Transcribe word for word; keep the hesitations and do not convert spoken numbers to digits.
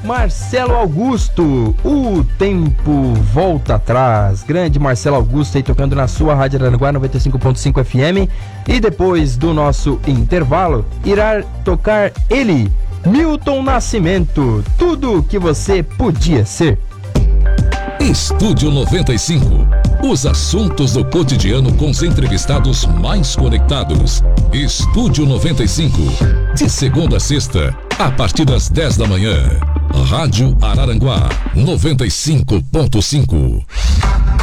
Marcelo Augusto, o tempo volta atrás. Grande Marcelo Augusto aí tocando na sua Rádio Araranguá noventa e cinco ponto cinco F M. E depois do nosso intervalo, irá tocar ele, Milton Nascimento, tudo que você podia ser. Estúdio noventa e cinco. Os assuntos do cotidiano com os entrevistados mais conectados. Estúdio noventa e cinco. De segunda a sexta, a partir das dez da manhã. Rádio Araranguá noventa e cinco ponto cinco.